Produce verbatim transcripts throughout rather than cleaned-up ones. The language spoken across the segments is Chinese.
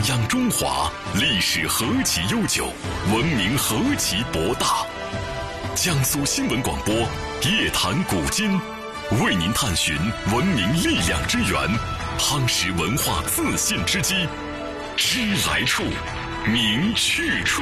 扬中华，历史何其悠久，文明何其博大。江苏新闻广播夜谈古今，为您探寻文明力量之源，夯实文化自信之基。知来处，明去处。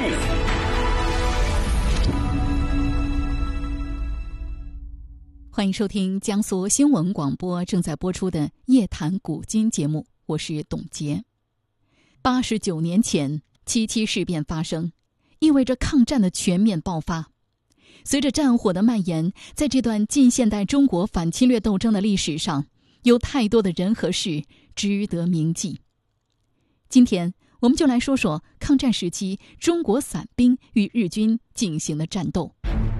欢迎收听江苏新闻广播正在播出的夜谈古今节目，我是董洁。八十九年前，七七事变发生，意味着抗战的全面爆发。随着战火的蔓延，在这段近现代中国反侵略斗争的历史上，有太多的人和事值得铭记。今天我们就来说说抗战时期中国伞兵与日军进行的战斗。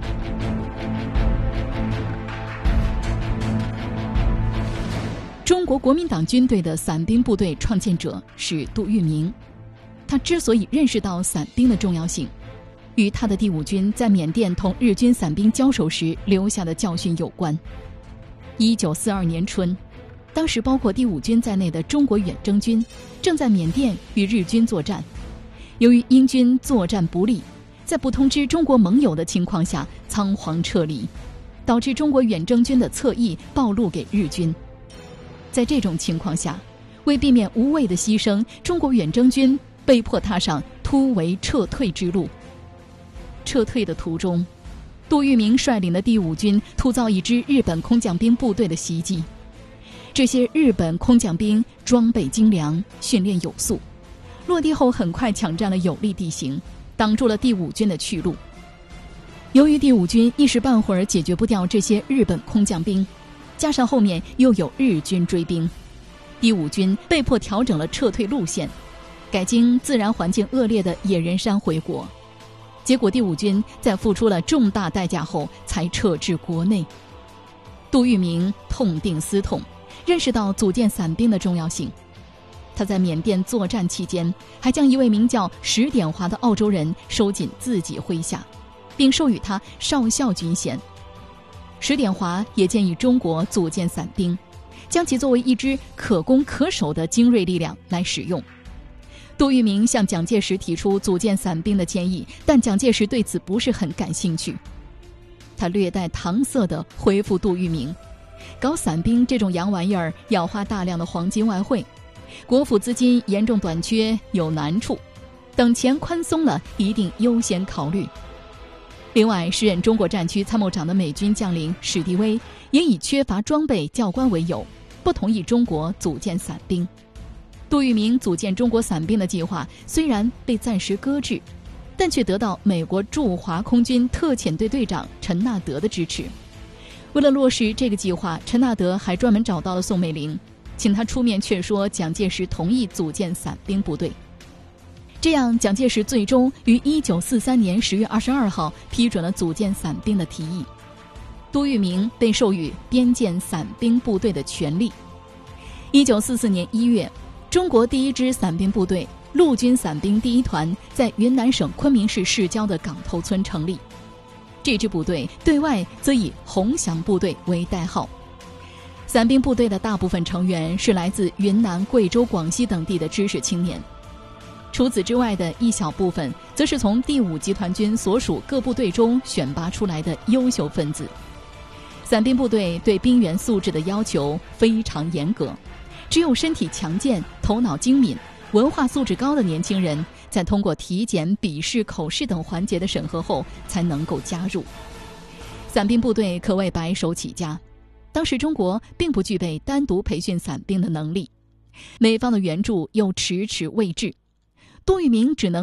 中国国民党军队的伞兵部队创建者是杜聿明，他之所以认识到伞兵的重要性，与他的第五军在缅甸同日军伞兵交手时留下的教训有关。一九四二年春，当时包括第五军在内的中国远征军正在缅甸与日军作战，由于英军作战不利，在不通知中国盟友的情况下仓皇撤离，导致中国远征军的侧翼暴露给日军。在这种情况下，为避免无谓的牺牲，中国远征军被迫踏上突围撤退之路。撤退的途中，杜聿明率领的第五军突遭一支日本空降兵部队的袭击。这些日本空降兵装备精良，训练有素，落地后很快抢占了有利地形，挡住了第五军的去路。由于第五军一时半会儿解决不掉这些日本空降兵，加上后面又有日军追兵，第五军被迫调整了撤退路线，改经自然环境恶劣的野人山回国。结果第五军在付出了重大代价后才撤至国内。杜聿明痛定思痛，认识到组建伞兵的重要性。他在缅甸作战期间，还将一位名叫石典华的澳洲人收进自己麾下，并授予他少校军衔。石典华也建议中国组建伞兵，将其作为一支可攻可守的精锐力量来使用。杜聿明向蒋介石提出组建伞兵的建议，但蒋介石对此不是很感兴趣。他略带搪塞地回复杜聿明，搞伞兵这种洋玩意儿要花大量的黄金外汇，国府资金严重短缺，有难处，等钱宽松了一定优先考虑。另外，时任中国战区参谋长的美军将领史迪威也以缺乏装备教官为由，不同意中国组建伞兵。杜聿明组建中国伞兵的计划虽然被暂时搁置，但却得到美国驻华空军特遣队队长陈纳德的支持。为了落实这个计划，陈纳德还专门找到了宋美龄，请他出面劝说蒋介石同意组建伞兵部队。这样，蒋介石最终于一九四三年十月二十二号批准了组建伞兵的提议。杜聿明被授予编建伞兵部队的权利。一九四四年一月，中国第一支伞兵部队陆军伞兵第一团在云南省昆明市市郊的岗头村成立。这支部队对外则以红翔部队为代号。伞兵部队的大部分成员是来自云南、贵州、广西等地的知识青年。除此之外的一小部分，则是从第五集团军所属各部队中选拔出来的优秀分子。伞兵部队对兵员素质的要求非常严格，只有身体强健、头脑精敏、文化素质高的年轻人，在通过体检、笔试、口试等环节的审核后，才能够加入。伞兵部队可谓白手起家，当时中国并不具备单独培训伞兵的能力，美方的援助又迟迟未至。杜聿明只能